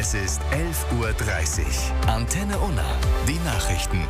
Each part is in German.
Es ist 11:30 Uhr. Antenne Unna. Die Nachrichten.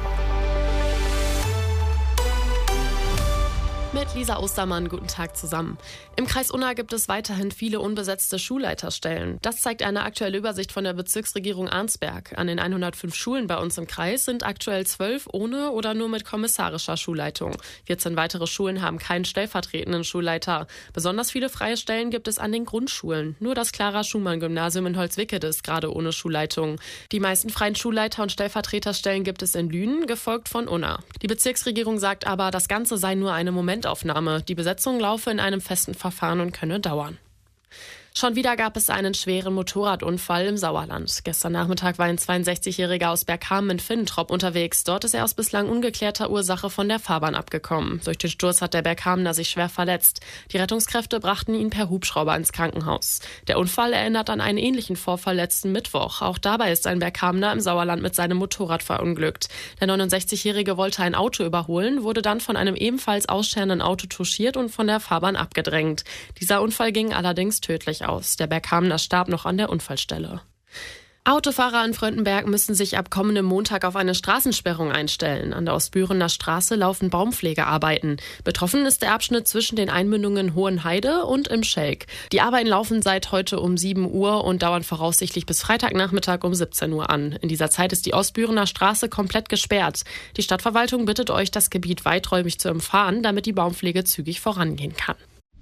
Mit Lisa Ostermann, guten Tag zusammen. Im Kreis Unna gibt es weiterhin viele unbesetzte Schulleiterstellen. Das zeigt eine aktuelle Übersicht von der Bezirksregierung Arnsberg. An den 105 Schulen bei uns im Kreis sind aktuell 12 ohne oder nur mit kommissarischer Schulleitung. 14 weitere Schulen haben keinen stellvertretenden Schulleiter. Besonders viele freie Stellen gibt es an den Grundschulen. Nur das Clara-Schumann-Gymnasium in Holzwickede ist gerade ohne Schulleitung. Die meisten freien Schulleiter- und Stellvertreterstellen gibt es in Lünen, gefolgt von Unna. Die Bezirksregierung sagt aber, das Ganze sei nur eine Momentaufnahme. Die Besetzung laufe in einem festen Verfahren und könne dauern. Schon wieder gab es einen schweren Motorradunfall im Sauerland. Gestern Nachmittag war ein 62-Jähriger aus Bergkamen in Finnentrop unterwegs. Dort ist er aus bislang ungeklärter Ursache von der Fahrbahn abgekommen. Durch den Sturz hat der Bergkamener sich schwer verletzt. Die Rettungskräfte brachten ihn per Hubschrauber ins Krankenhaus. Der Unfall erinnert an einen ähnlichen Vorfall letzten Mittwoch. Auch dabei ist ein Bergkamener im Sauerland mit seinem Motorrad verunglückt. Der 69-Jährige wollte ein Auto überholen, wurde dann von einem ebenfalls ausscherenden Auto touchiert und von der Fahrbahn abgedrängt. Dieser Unfall ging allerdings tödlich aus. Der Bergkamener starb noch an der Unfallstelle. Autofahrer in Fröndenberg müssen sich ab kommendem Montag auf eine Straßensperrung einstellen. An der Ostbürener Straße laufen Baumpflegearbeiten. Betroffen ist der Abschnitt zwischen den Einmündungen Hohenheide und im Schelk. Die Arbeiten laufen seit heute um 7 Uhr und dauern voraussichtlich bis Freitagnachmittag um 17 Uhr an. In dieser Zeit ist die Ostbürener Straße komplett gesperrt. Die Stadtverwaltung bittet euch, das Gebiet weiträumig zu umfahren, damit die Baumpflege zügig vorangehen kann.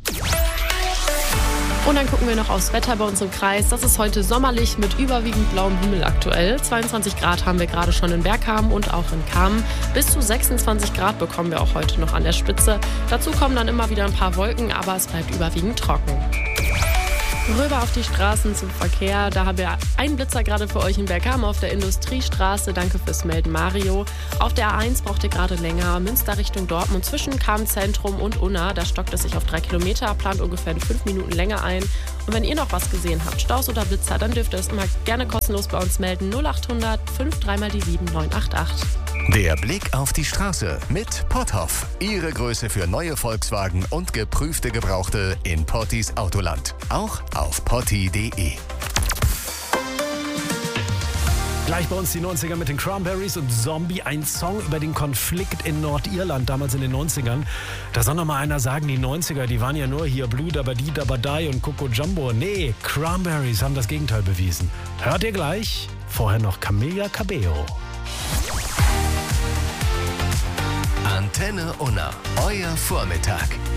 Und dann gucken wir noch aufs Wetter bei uns im Kreis. Das ist heute sommerlich mit überwiegend blauem Himmel aktuell. 22 Grad haben wir gerade schon in Bergkamen und auch in Kamen. Bis zu 26 Grad bekommen wir auch heute noch an der Spitze. Dazu kommen dann immer wieder ein paar Wolken, aber es bleibt überwiegend trocken. Rüber auf die Straßen zum Verkehr. Da haben wir einen Blitzer gerade für euch in Bergkamen auf der Industriestraße. Danke fürs Melden, Mario. Auf der A1 braucht ihr gerade länger. Münster Richtung Dortmund zwischen Kamen-Zentrum und Unna. Da stockt es sich auf 3 Kilometer, plant ungefähr 5 Minuten länger ein. Und wenn ihr noch was gesehen habt, Staus oder Blitzer, dann dürft ihr es immer gerne kostenlos bei uns melden. 0800 53 mal die 7988. Der Blick auf die Straße mit Potthoff. Ihre Größe für neue Volkswagen und geprüfte Gebrauchte in Pottis Autoland. Auch auf potti.de. Gleich bei uns die 90er mit den Cranberries und Zombie, ein Song über den Konflikt in Nordirland, damals in den 90ern. Da soll noch mal einer sagen, die 90er, die waren ja nur hier Blue Dabadi Dabadai und Coco Jumbo. Nee, Cranberries haben das Gegenteil bewiesen. Hört ihr gleich? Vorher noch Camila Cabello. Antenne Unna, euer Vormittag.